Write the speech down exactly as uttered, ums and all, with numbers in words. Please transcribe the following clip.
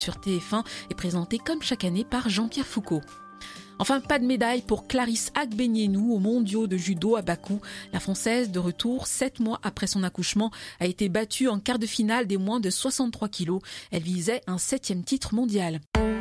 sur T F un est présenté comme chaque année par Jean-Pierre Foucault. Enfin, pas de médaille pour Clarisse Agbenienou aux mondiaux de judo à Bakou. La Française, de retour sept mois après son accouchement, a été battue en quart de finale des moins de soixante-trois kilos. Elle visait un septième titre mondial.